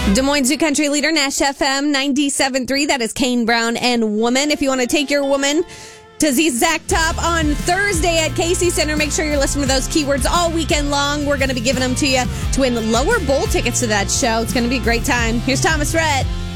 Des Moines Zoo Country leader, Nash FM 97.3. That is Kane Brown and Woman. If you want to take your woman to Zach Top on Thursday at Casey Center, make sure you're listening to those keywords all weekend long. We're going to be giving them to you to win lower bowl tickets to that show. It's going to be a great time. Here's Thomas Rhett.